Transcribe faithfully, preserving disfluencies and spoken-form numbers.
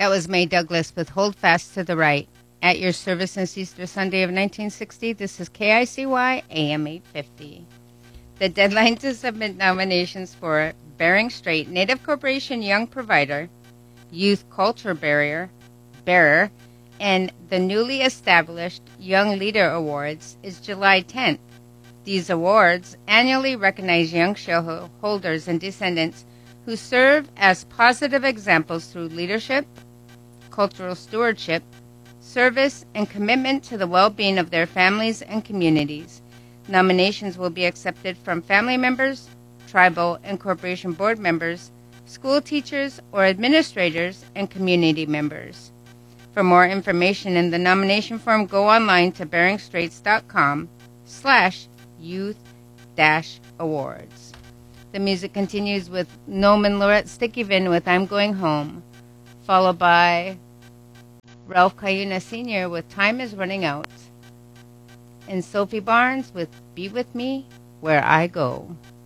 That was May Douglas with Hold Fast to the Right. At your service since Easter Sunday of nineteen sixty, this is K I C Y A M eight fifty. The deadline to submit nominations for Bering Strait Native Corporation Young Provider, Youth Culture Barrier, Bearer, and the newly established Young Leader Awards is July tenth. These awards annually recognize young shareholders and descendants who serve as positive examples through leadership, cultural stewardship, service, and commitment to the well-being of their families and communities. Nominations will be accepted from family members, tribal and corporation board members, school teachers or administrators, and community members. For more information in the nomination form, go online to beringstraits.com slash youth dash awards. The music continues with Noman Lorette Stickyvin with I'm Going Home, followed by Ralph Cayuna Senior with Time is Running Out, and Sophie Barnes with Be With Me Where I Go.